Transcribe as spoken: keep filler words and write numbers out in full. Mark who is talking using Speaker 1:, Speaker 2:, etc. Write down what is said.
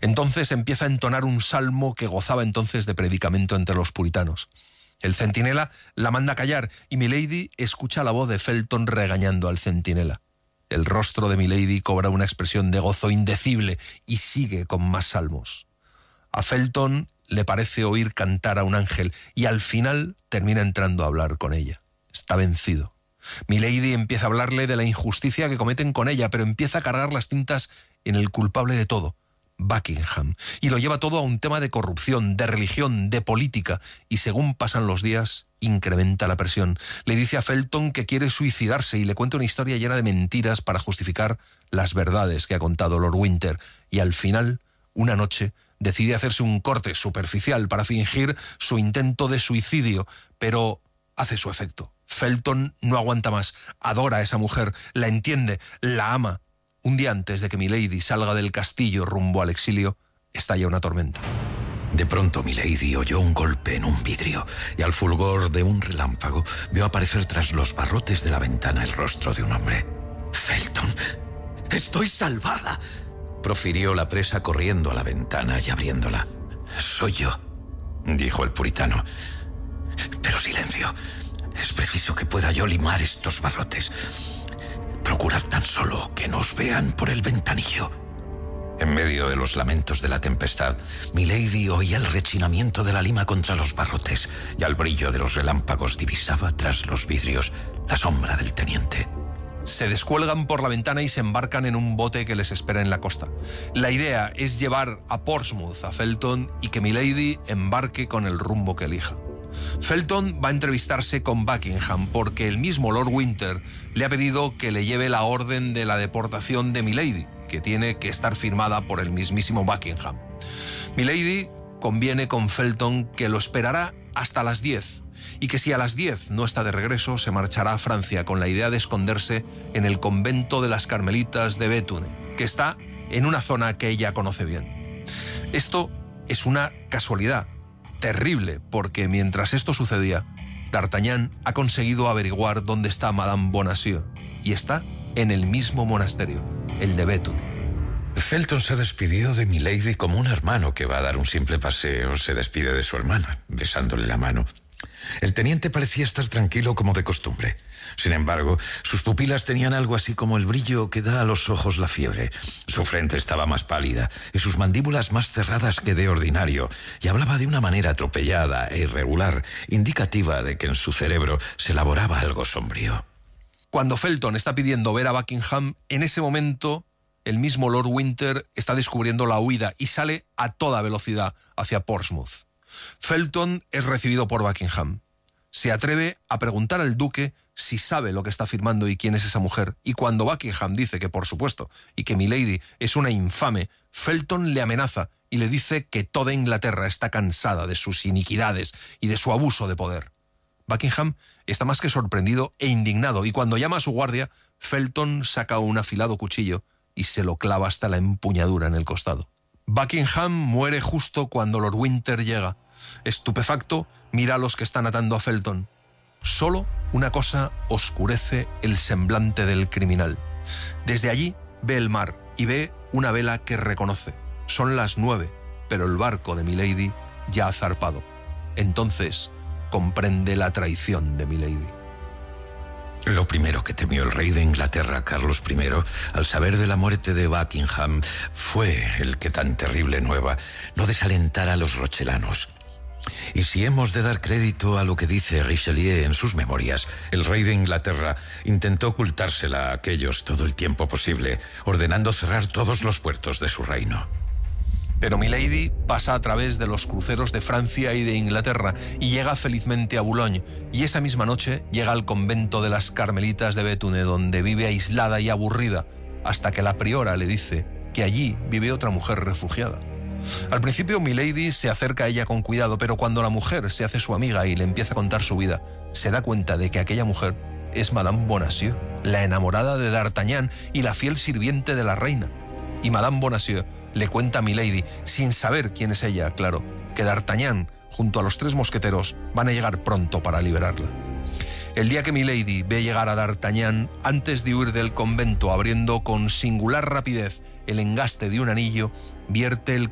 Speaker 1: Entonces empieza a entonar un salmo que gozaba entonces de predicamento entre los puritanos. El centinela la manda callar y milady escucha la voz de Felton regañando al centinela. El rostro de milady cobra una expresión de gozo indecible y sigue con más salmos. A Felton le parece oír cantar a un ángel y al final termina entrando a hablar con ella. Está vencido. Milady empieza a hablarle de la injusticia que cometen con ella, pero empieza a cargar las tintas en el culpable de todo, Buckingham, y lo lleva todo a un tema de corrupción, de religión, de política, y según pasan los días, incrementa la presión. Le dice a Felton que quiere suicidarse y le cuenta una historia llena de mentiras para justificar las verdades que ha contado Lord Winter, y al final, una noche, decide hacerse un corte superficial para fingir su intento de suicidio, pero hace su efecto. Felton no aguanta más, adora a esa mujer, la entiende, la ama. Un día antes de que milady salga del castillo rumbo al exilio, estalla una tormenta.
Speaker 2: De pronto milady oyó un golpe en un vidrio y al fulgor de un relámpago vio aparecer tras los barrotes de la ventana el rostro de un hombre. «Felton, estoy salvada», profirió la presa corriendo a la ventana y abriéndola. «Soy yo», dijo el puritano. «Pero silencio. Es preciso que pueda yo limar estos barrotes. Procurad tan solo que no os vean por el ventanillo». En medio de los lamentos de la tempestad, milady oía el rechinamiento de la lima contra los barrotes y al brillo de los relámpagos divisaba tras los vidrios la sombra del teniente.
Speaker 1: Se descuelgan por la ventana y se embarcan en un bote que les espera en la costa. La idea es llevar a Portsmouth a Felton y que milady embarque con el rumbo que elija. Felton va a entrevistarse con Buckingham porque el mismo Lord Winter le ha pedido que le lleve la orden de la deportación de milady, que tiene que estar firmada por el mismísimo Buckingham. Milady conviene con Felton que lo esperará hasta las diez y que si a las diez no está de regreso se marchará a Francia con la idea de esconderse en el convento de las Carmelitas de Béthune, que está en una zona que ella conoce bien. Esto es una casualidad terrible, porque mientras esto sucedía, D'Artagnan ha conseguido averiguar dónde está Madame Bonacieux, y está en el mismo monasterio, el de Béthune.
Speaker 2: Felton se despidió de milady como un hermano que va a dar un simple paseo se despide de su hermana, besándole la mano. El teniente parecía estar tranquilo como de costumbre. Sin embargo, sus pupilas tenían algo así como el brillo que da a los ojos la fiebre. Su frente estaba más pálida y sus mandíbulas más cerradas que de ordinario, y hablaba de una manera atropellada e irregular, indicativa de que en su cerebro se elaboraba algo sombrío.
Speaker 1: Cuando Felton está pidiendo ver a Buckingham, en ese momento el mismo Lord Winter está descubriendo la huida y sale a toda velocidad hacia Portsmouth. Felton es recibido por Buckingham. Se atreve a preguntar al duque si sabe lo que está firmando y quién es esa mujer, y cuando Buckingham dice que por supuesto y que milady es una infame, Felton le amenaza y le dice que toda Inglaterra está cansada de sus iniquidades y de su abuso de poder. Buckingham está más que sorprendido e indignado, y cuando llama a su guardia, Felton saca un afilado cuchillo y se lo clava hasta la empuñadura en el costado. Buckingham muere justo cuando Lord Winter llega. Estupefacto, mira a los que están atando a Felton. Solo una cosa oscurece el semblante del criminal. Desde allí ve el mar y ve una vela que reconoce. Son las nueve, pero el barco de milady ya ha zarpado. Entonces comprende la traición de milady.
Speaker 2: Lo primero que temió el rey de Inglaterra, Carlos primero, al saber de la muerte de Buckingham, fue el que tan terrible nueva no desalentara a los rochelanos. Y si hemos de dar crédito a lo que dice Richelieu en sus memorias, el rey de Inglaterra intentó ocultársela a aquellos todo el tiempo posible, ordenando cerrar todos los puertos de su reino.
Speaker 1: Pero milady pasa a través de los cruceros de Francia y de Inglaterra y llega felizmente a Boulogne, y esa misma noche llega al convento de las Carmelitas de Béthune, donde vive aislada y aburrida, hasta que la priora le dice que allí vive otra mujer refugiada. Al principio milady se acerca a ella con cuidado, pero cuando la mujer se hace su amiga y le empieza a contar su vida, se da cuenta de que aquella mujer es Madame Bonacieux, la enamorada de D'Artagnan y la fiel sirviente de la reina. Y Madame Bonacieux le cuenta a milady, sin saber quién es ella, claro, que D'Artagnan, junto a los tres mosqueteros, van a llegar pronto para liberarla. El día que milady ve llegar a D'Artagnan, antes de huir del convento, abriendo con singular rapidez el engaste de un anillo, vierte el